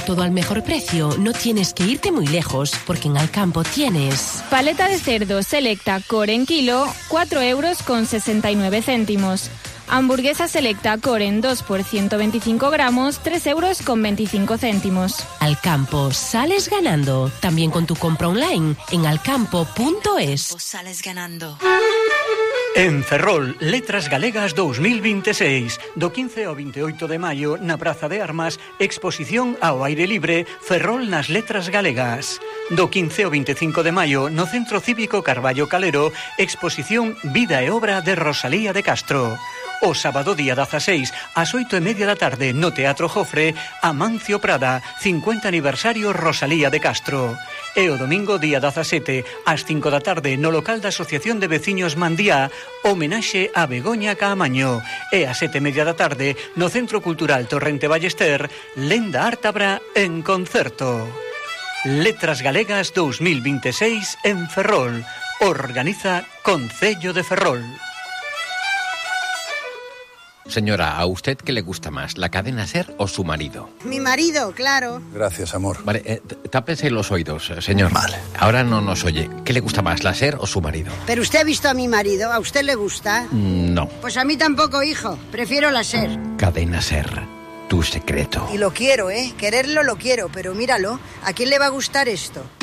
Todo al mejor precio, no tienes que irte muy lejos, porque en Alcampo tienes... Paleta de cerdo Selecta Core en kilo, 4,69 €. Hamburguesa Selecta Core en 2 por 125 gramos, 3,25 €. Alcampo, sales ganando. También con tu compra online en alcampo.es. Sales ganando. En Ferrol, Letras Galegas 2026. Do 15 ao 28 de maio, na Praza de Armas, exposición ao aire libre Ferrol nas Letras Galegas. Do 15 ao 25 de maio, no Centro Cívico Carballo Calero, exposición Vida e Obra de Rosalía de Castro. O sábado día 16, ás 8:30 da tarde, no Teatro Jofre, Amancio Prada, 50 aniversario Rosalía de Castro. E o domingo día 17, ás 5 da tarde, no local da Asociación de Veciños Mandía, homenaxe a Begoña Caamaño. E ás 7:30 da tarde, no Centro Cultural Torrente Ballester, Lenda Ártabra en concerto. Letras Galegas 2026 en Ferrol. Organiza Concello de Ferrol. Señora, ¿a usted qué le gusta más, la cadena SER o su marido? Mi marido, claro. Gracias, amor. Vale, tápese los oídos, señor. Vale. Ahora no nos oye. ¿Qué le gusta más, la SER o su marido? Pero usted ha visto a mi marido, ¿a usted le gusta? No. Pues a mí tampoco, hijo. Prefiero la SER. Cadena SER, tu secreto. Y lo quiero, ¿eh? Quererlo lo quiero, pero míralo. ¿A quién le va a gustar esto?